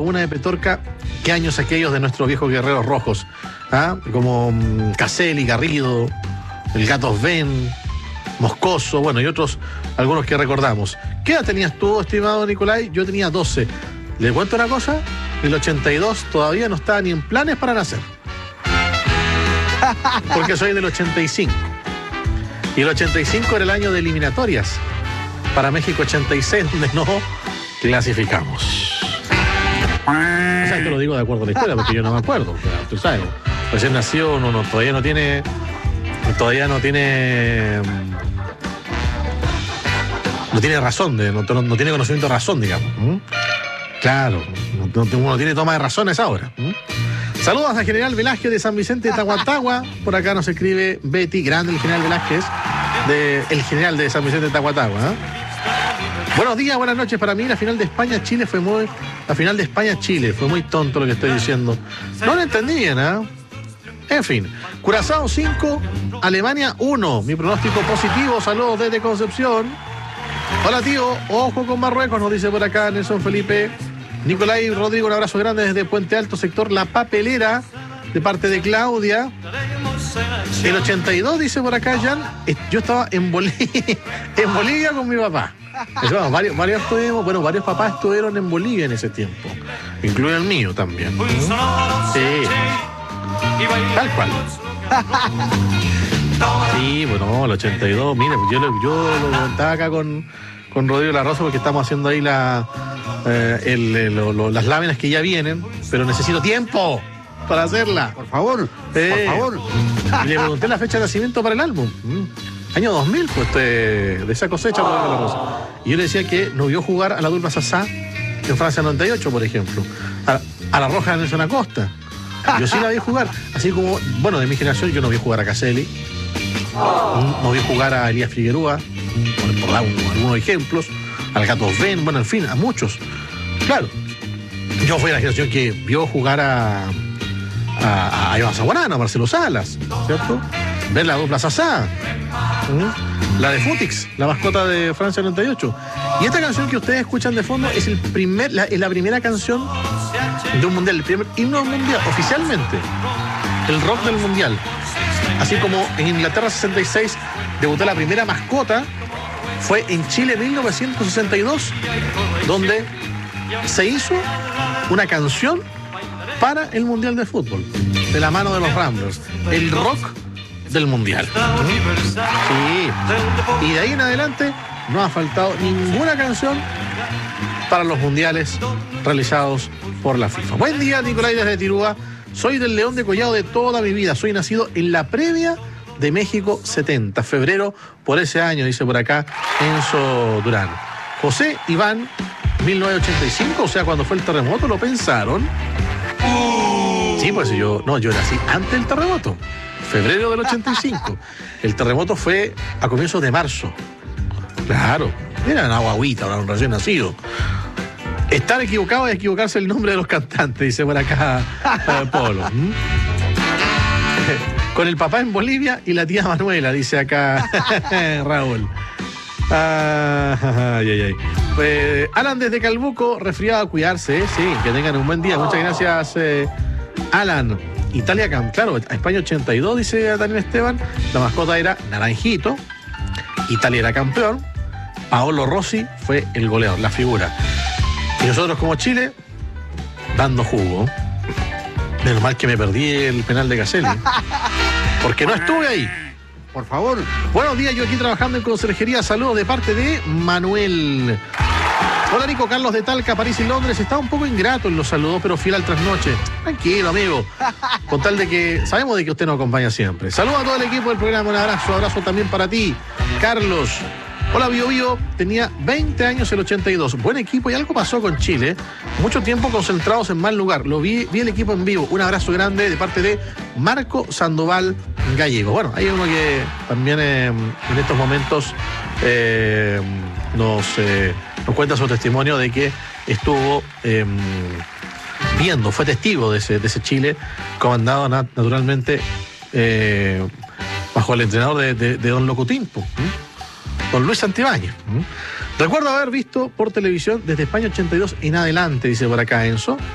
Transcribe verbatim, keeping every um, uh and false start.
comuna de Petorca, qué años aquellos de nuestros viejos guerreros rojos, ¿ah? Como um, Caselli, Garrido, el Gato Sven, Moscoso, bueno, y otros, algunos que recordamos. ¿Qué edad tenías tú, estimado Nicolai? Yo tenía doce. ¿Le cuento una cosa? El ochenta y dos todavía no estaba ni en planes para nacer. Porque soy del ochenta y cinco. Y el ochenta y cinco era el año de eliminatorias para México ochenta y seis, donde no clasificamos. O sea, te lo digo de acuerdo a la historia, porque yo no me acuerdo. O sea, tú sabes, recién nació, uno no, todavía no tiene... Todavía no tiene... No tiene razón, de, no, no tiene conocimiento de razón, digamos. ¿Mm? Claro, no, uno tiene toma de razón a esa hora. ¿Mm? Saludos al general Velázquez de San Vicente de Tahuatahua. Por acá nos escribe Betty, grande el general Velázquez, de, el general de San Vicente de Tahuatahua. ¿eh? Buenos días, buenas noches. Para mí la final de España-Chile fue muy... La final de España-Chile fue muy tonto lo que estoy diciendo. No lo entendí bien, ¿eh? En fin, Curazao cinco, Alemania uno. Mi pronóstico positivo. Saludos desde Concepción. Hola, tío. Ojo con Marruecos, nos dice por acá Nelson Felipe. Nicolai Rodrigo, un abrazo grande desde Puente Alto, sector La Papelera, de parte de Claudia. El ochenta y dos, dice por acá Jan, yo estaba en Bolivia, en Bolivia con mi papá. Bueno, varios, varios, estuvimos, bueno, varios papás estuvieron en Bolivia en ese tiempo, incluido el mío también. Sí, tal cual. Sí, bueno, el ochenta y dos, mira, yo, yo lo contaba acá con, con Rodrigo Larrosa porque estamos haciendo ahí la... Eh, el, el, lo, lo, las láminas que ya vienen, pero necesito tiempo para hacerla. Por favor, eh, por favor. Y le pregunté la fecha de nacimiento para el álbum. Mm. Año dos mil, pues, de, de esa cosecha. Oh. Y yo le decía que no vio jugar a la dupla Sasá en Francia noventa y ocho, por ejemplo. A, a la Roja de Nelson Acosta. Yo sí la vi jugar. Así como, bueno, de mi generación yo no vi jugar a Caselli. Oh. No vi jugar a Elías Figueroa, por, por dar un, algunos ejemplos. Al Gato Sven, bueno, en fin, a muchos. Claro, yo fui la generación que vio jugar a a, a Iván Zaguarana, a Marcelo Salas, ¿cierto? Ver la dupla Sasá, ¿Mm? la de Futix, la mascota de Francia noventa y ocho. Y esta canción que ustedes escuchan de fondo es, el primer, la, es la primera canción de un mundial, el primer himno mundial, oficialmente, el rock del mundial. Así como en Inglaterra sesenta y seis debutó la primera mascota, fue en Chile mil novecientos sesenta y dos, donde se hizo una canción para el Mundial de Fútbol, de la mano de los Ramblers, el rock del Mundial. Sí. Y de ahí en adelante no ha faltado ninguna canción para los mundiales realizados por la FIFA. Buen día, Nicolai desde Tirúa. Soy del León de Collado de toda mi vida. Soy nacido en la previa de México setenta, febrero por ese año, dice por acá Enzo Durán. José Iván, mil novecientos ochenta y cinco, o sea, cuando fue el terremoto, ¿lo pensaron? Uh. Sí, pues yo, no, yo nací antes del terremoto, febrero del ochenta y cinco. El terremoto fue a comienzos de marzo. Claro, era una guaguita, un recién nacido. Estar equivocado es equivocarse el nombre de los cantantes, dice por acá eh, Polo. ¿Mm? Con el papá en Bolivia y la tía Manuela, dice acá Raúl. Ah, ay, ay, ay. Pues, Alan desde Calbuco, resfriado, a cuidarse, ¿eh? Sí, que tengan un buen día. Muchas gracias, eh, Alan. Italia, claro, a España ochenta y dos, dice Daniel Esteban. La mascota era Naranjito. Italia era campeón. Paolo Rossi fue el goleador, la figura. Y nosotros como Chile, dando jugo. Menos mal que me perdí el penal de Caselli, porque no estuve ahí. Por favor. Buenos días, yo aquí trabajando en conserjería. Saludos de parte de Manuel. Hola, Nico, Carlos de Talca, París y Londres. Estaba un poco ingrato en los saludos, pero fiel al trasnoche. Tranquilo, amigo. Con tal de que sabemos de que usted nos acompaña siempre. Saludos a todo el equipo del programa. Un abrazo, abrazo también para ti, Carlos. Hola, Bio Bio, tenía veinte años el ochenta y dos. Buen equipo y algo pasó con Chile. Mucho tiempo concentrados en mal lugar. Lo vi, vi el equipo en vivo. Un abrazo grande de parte de Marco Sandoval Gallego. Bueno, hay uno que también eh, en estos momentos eh, nos, eh, nos cuenta su testimonio de que estuvo eh, viendo, fue testigo de ese, de ese Chile, comandado nat- naturalmente eh, bajo el entrenador de, de, de Don Locotimpo. ¿eh? Don Luis Santibáñez. ¿Mm? Recuerdo haber visto por televisión desde España ochenta y dos en adelante, dice por acá Enzo.